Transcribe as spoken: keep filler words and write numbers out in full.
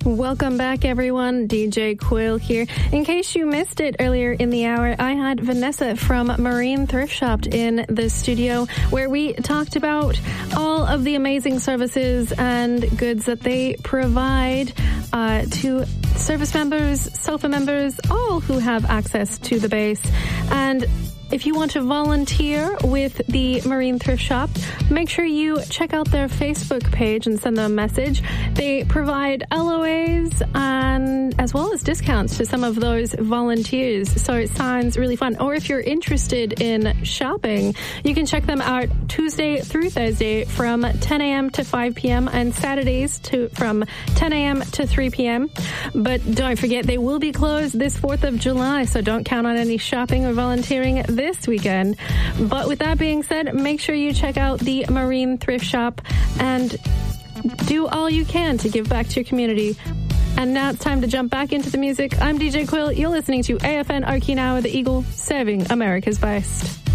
Welcome back, everyone. D J Quill here. In case you missed it earlier in the hour, I had Vanessa from Marine Thrift Shop in the studio where we talked about all of the amazing services and goods that they provide uh, to service members, SOFA members, all who have access to the base. And if you want to volunteer with the Marine Thrift Shop, make sure you check out their Facebook page and send them a message. They provide L O As and as well as discounts to some of those volunteers. So it sounds really fun. Or if you're interested in shopping, you can check them out Tuesday through Thursday from ten a.m. to five p.m. and Saturdays to from ten a.m. to three p.m. But don't forget, they will be closed this fourth of July, so don't count on any shopping or volunteering this weekend. But with that being said, make sure you check out the Marine Thrift Shop and do all you can to give back to your community. And now it's time to jump back into the music. I'm D J Quill. You're listening to A F N Archie Now with the Eagle, serving America's best.